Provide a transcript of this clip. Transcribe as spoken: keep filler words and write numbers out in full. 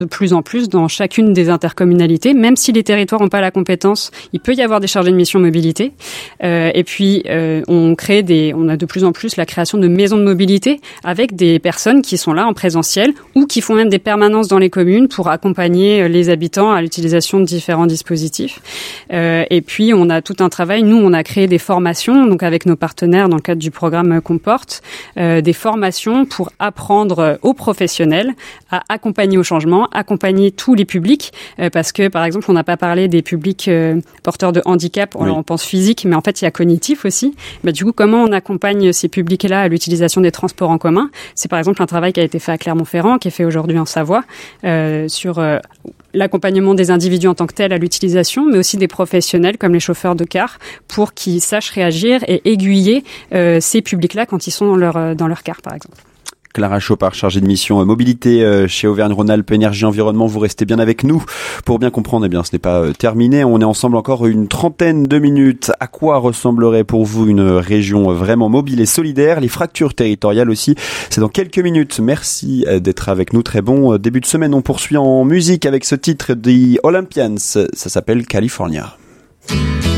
de plus en plus dans chacune des intercommunalités, même si les territoires n'ont pas la compétence, il peut y avoir des chargés de mission mobilité. Euh, et puis, euh, on crée des, on a de plus en plus la création de maisons de mobilité avec des personnes qui sont là en présentiel ou qui font même des permanences dans les communes pour accompagner les habitants à l'utilisation de différents dispositifs. Euh, et puis, on a tout un travail. Nous, on a créé des formations, donc avec nos partenaires dans le cadre du programme Comporte, euh, des formations pour apprendre aux professionnels à accompagner au changement, accompagner tous les publics, euh, parce que, par exemple, on n'a pas parlé des publics euh, porteurs de handicap, oui. Alors on pense physique, mais en fait, il y a cognitif aussi. Bah, du coup, comment on accompagne ces publics-là à l'utilisation des transports en commun ? C'est par exemple un travail qui a été fait à Clermont-Ferrand, qui est fait aujourd'hui en Savoie, euh, sur euh, l'accompagnement des individus en tant que tels à l'utilisation, mais aussi des professionnels comme les chauffeurs de car, pour qu'ils sachent réagir et aiguiller euh, ces publics-là quand ils sont dans leur, dans leur car, par exemple. Clara Chopard, chargée de mission mobilité chez Auvergne-Rhône-Alpes Énergie Environnement. Vous restez bien avec nous pour bien comprendre. Eh bien, ce n'est pas terminé. On est ensemble encore une trentaine de minutes. À quoi ressemblerait pour vous une région vraiment mobile et solidaire ? Les fractures territoriales aussi. C'est dans quelques minutes. Merci d'être avec nous. Très bon début de semaine. On poursuit en musique avec ce titre des Olympians. Ça s'appelle California.